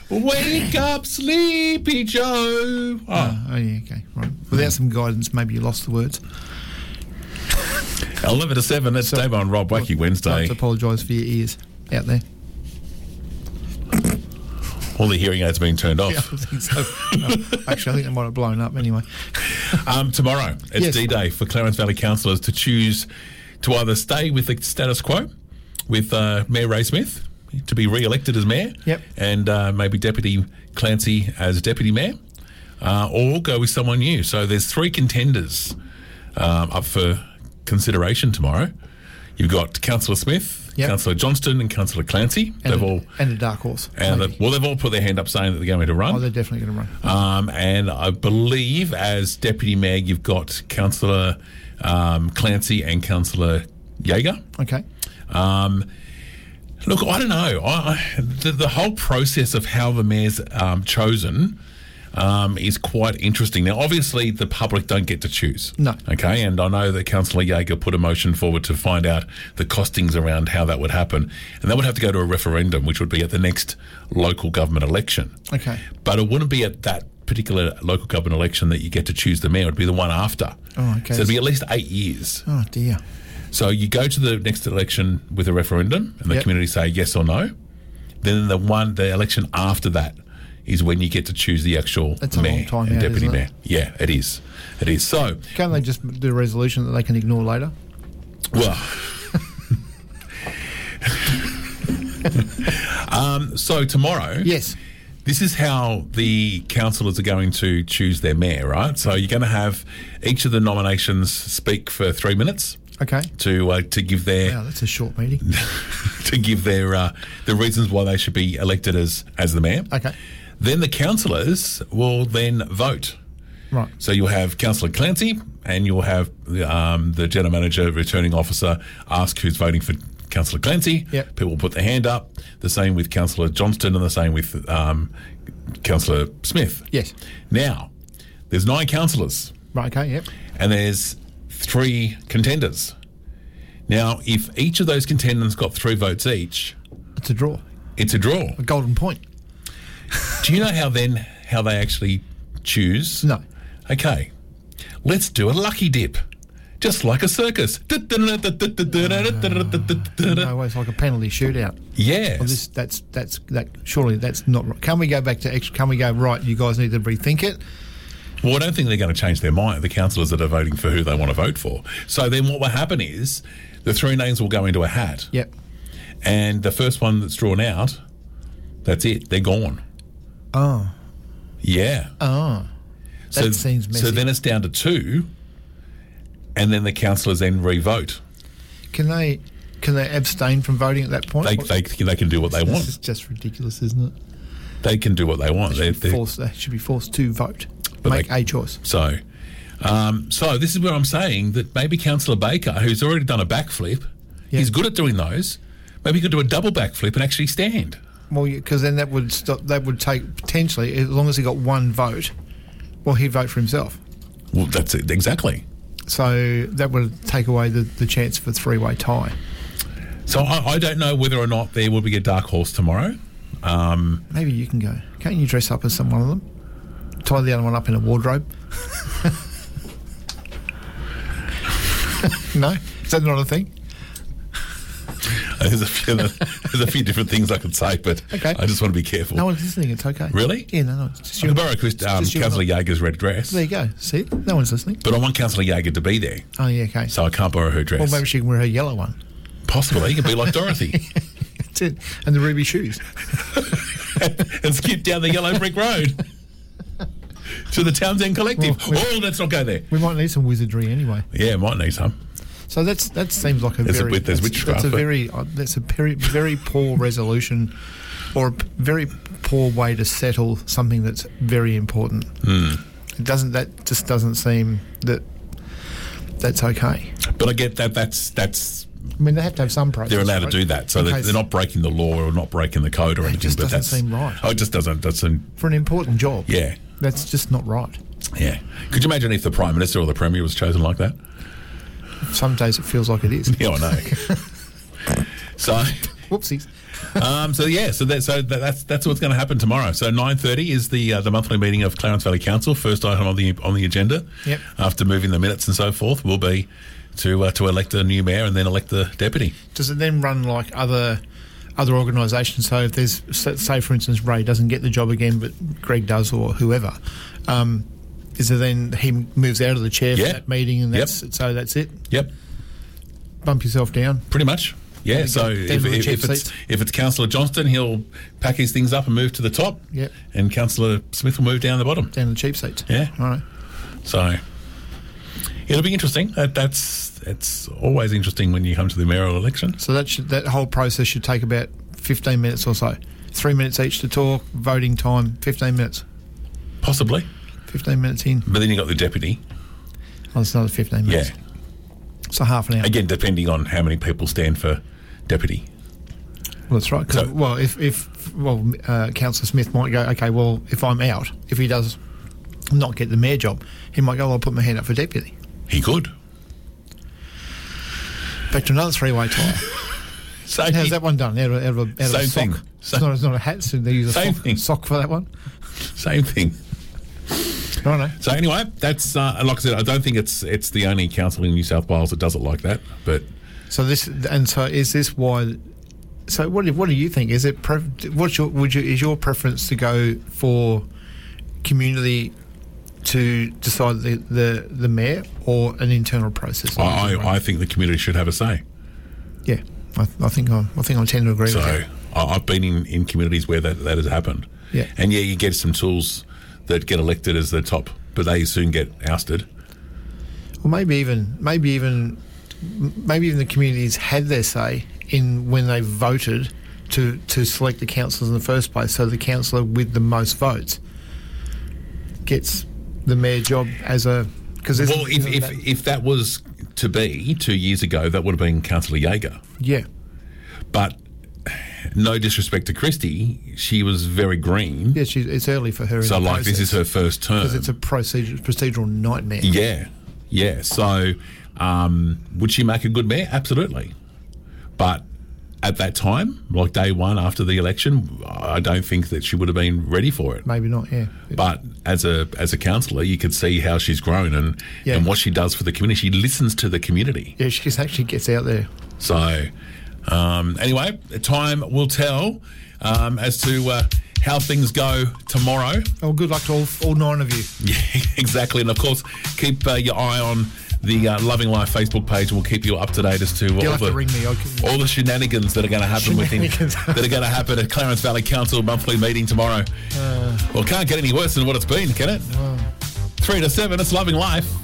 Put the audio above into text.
Wake up, Sleepy Joe. Oh, yeah, okay, right. Without some guidance, maybe you lost the words. 11 to 7, that's Dave on Rob Wacky Wednesday. I have to apologise for your ears out there. All the hearing aids being turned off. Yeah, I think so. No, actually, I think they might have blown up anyway. Tomorrow, it's Yes. D-Day for Clarence Valley councillors to choose to either stay with the status quo with Mayor Ray Smith to be re-elected as mayor, Yep. and maybe Deputy Clancy as deputy mayor, or go with someone new. So there's 3 contenders up for consideration tomorrow. You've got Councillor Smith, Yep. Councillor Johnston, and Councillor Clancy. And a dark horse. They've all put their hand up saying that they're going to run. Oh, they're definitely going to run. And I believe as Deputy Mayor, you've got Councillor Clancy and Councillor Jaeger. Okay. Look, I don't know. The whole process of how the mayor's chosen is quite interesting. Now, obviously, the public don't get to choose. No. Okay, and I know that Councillor Jaeger put a motion forward to find out the costings around how that would happen. And that would have to go to a referendum, which would be at the next local government election. Okay. But it wouldn't be at that particular local government election that you get to choose the mayor. It would be the one after. Oh, okay. So it'd be at least 8 years. Oh, dear. So you go to the next election with a referendum and the Yep. community say yes or no. Then the election after that is when you get to choose the actual That's a mayor long time and out, deputy isn't it? mayor. Yeah, it is. It is. So, Can't they just do a resolution that they can ignore later? well, so tomorrow, Yes. this is how the councillors are going to choose their mayor, right? So you're going to have each of the nominations speak for 3 minutes Okay. to give their Wow, that's a short meeting. to give their the reasons why they should be elected as the mayor. Okay. Then the councillors will then vote. Right. So you'll have Councillor Clancy and you'll have the general manager, returning officer, ask who's voting for Councillor Clancy. Yep. People will put their hand up. The same with Councillor Johnston and the same with Councillor Smith. Yes. Now, there's 9 councillors Right, okay, yep. and there's 3 contenders. Now, if each of those contenders got 3 votes each, It's a draw. it's a draw. A golden point. Do you know how they actually choose? No. Okay, let's do a lucky dip, just like a circus. No way, it's like a penalty shootout. Yes. Well, surely that's not right. Can we go back to can we go, right, you guys need to rethink it? Well, I don't think they're going to change their mind, the councillors that are voting for who they want to vote for. So then what will happen is the 3 names will go into a hat. Yep. And the first one that's drawn out, that's it. They're gone. Oh. Yeah. Oh. That seems messy. So then it's down to 2, and then the councillors then re-vote. Can they abstain from voting at that point? They can do what they This want. is just ridiculous, isn't it? They can do what they want. They should be forced to vote. But Make a choice. So this is where I'm saying that maybe Councillor Baker, who's already done a backflip, Yeah. he's good at doing those. Maybe he could do a double backflip and actually stand. Well, because then that would stop. That would take potentially, as long as he got 1 vote, well, he'd vote for himself. Well, that's it, exactly. So that would take away the chance for a 3-way tie. So I don't know whether or not there will be a dark horse tomorrow. Maybe you can go. Can't you dress up as some one of them? Tie the other one up in a wardrobe? No? Is that not a thing? There's a few different things I could say, but Okay. I just want to be careful. No one's listening. It's okay. Really? Yeah, no. It's just I you. could borrow Councillor Jaeger's red dress, There you go. See? No one's listening. but I want Councillor Jaeger to be there, Oh, yeah, okay. so I can't borrow her dress. Or maybe she can wear her yellow one. Possibly, you could be like Dorothy That's it. And the ruby shoes. and skip down the yellow brick road to the Townsend Collective. Well, Let's not go there. We might need some wizardry anyway. Yeah, might need some. So that seems like There's witchcraft, that's a very poor resolution, or a very poor way to settle something that's very important. That just doesn't seem that's okay. But I get that's I mean, they have to have some process. they're allowed right? to do that, so Okay, they're not breaking the law or not breaking the code or anything. just but doesn't that's seem right. Oh, it just doesn't. for an important job. Yeah, That's just not right. yeah. Could you imagine if the Prime Minister or the Premier was chosen like that? Some days it feels like it is. Yeah, I know. So Whoopsies. So that's what's going to happen tomorrow. So 9:30 is the monthly meeting of Clarence Valley Council. First item on the agenda. Yep. After moving the minutes and so forth, will be to elect a new mayor and then elect the deputy. Does it then run like other organisations? So if there's, say for instance, Ray doesn't get the job again, but Greg does, or whoever, is it then he moves out of the chair for that meeting, and that's it? Yep. Bump yourself down. Pretty much. Yeah. So if it's Councillor Johnston, he'll pack his things up and move to the top. Yep. And Councillor Smith will move down the bottom. Down the cheap seats. Yeah. All right. So it'll be interesting. It's always interesting when you come to the mayoral election. So that whole process should take about 15 minutes or so. 3 minutes each to talk, voting time, 15 minutes. Possibly. 15 minutes in. But then you got the deputy. Oh, it's another 15 minutes. Yeah. So half an hour. Again, depending on how many people stand for deputy. Well, that's right. Councillor Smith might go, okay, well, if I'm out, if he does not get the mayor job, he might go, well, I'll put my hand up for deputy. He could. Back to another three-way tie. So how's that one done? Out of a same sock? thing. It's not a hat, so they use a sock for that one? Same thing. Righto. So anyway, that's like I said. I don't think it's the only council in New South Wales that does it like that. But so is this why? So what do you think? Is it is your preference to go for community to decide the mayor, or an internal process? I think the community should have a say. Yeah, I think I tend to agree with that. So I've been in communities where that has happened. Yeah, and you get some tools that get elected as the top, but they soon get ousted. Well, maybe even the communities had their say in when they voted to select the councillors in the first place. So the councillor with the most votes gets the mayor job as a... if that was to be 2 years ago, that would have been Councillor Jaeger. Yeah. But no disrespect to Christie, she was very green. Yeah, it's early for her. So, this is her first term. Because it's a procedural nightmare. Yeah. So, would she make a good mayor? Absolutely. But at that time, like day one after the election, I don't think that she would have been ready for it. Maybe not, yeah. But as a councillor, you could see how she's grown and what she does for the community. She listens to the community. Yeah, she actually gets out there. So... anyway, time will tell as to how things go tomorrow. Oh, good luck to all 9 of you. Yeah, exactly. And, of course, keep your eye on the Loving Life Facebook page. We'll keep you up to date as to all the shenanigans that are going to happen that are going to happen at Clarence Valley Council monthly meeting tomorrow. Well, it can't get any worse than what it's been, can it? 3 to 7, it's Loving Life.